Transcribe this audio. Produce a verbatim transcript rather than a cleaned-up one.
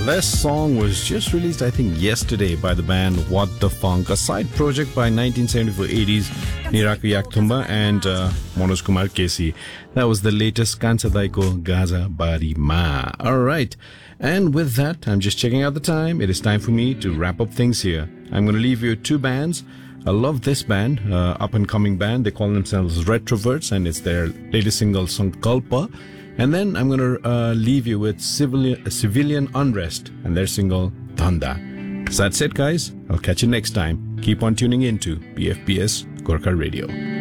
This song was just released, I think, yesterday by the band What the Funk, a side project by nineteen seventy-four eighties Niraku Yakthumba and uh, Manoj Kumar Kesi. That was the latest Kansadaiko Gaza Bari Ma. Alright, and with that, I'm just checking out the time. It is time for me to wrap up things here. I'm going to leave you with two bands. I love this band, uh, up-and-coming band. They call themselves Retroverts, and it's their latest single, Sankalpa. And then I'm going to uh, leave you with Civilian, Civilian Unrest and their single, Dhanda. So that's it, guys. I'll catch you next time. Keep on tuning into B F P S Gorkha Radio.